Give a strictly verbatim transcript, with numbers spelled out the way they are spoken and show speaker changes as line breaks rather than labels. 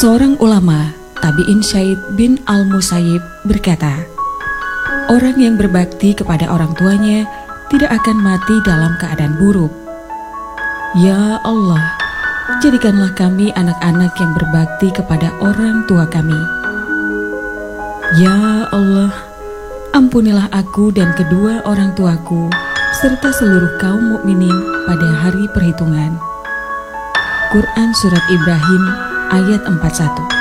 Seorang ulama, Tabi'in Syaid bin Al-Musayyib berkata, orang yang berbakti kepada orang tuanya tidak akan mati dalam keadaan buruk. Ya Allah, jadikanlah kami anak-anak yang berbakti kepada orang tua kami. Ya Allah, ampunilah aku dan kedua orang tuaku serta seluruh kaum mukminin pada hari perhitungan. Quran Surat Ibrahim ayat empat puluh satu.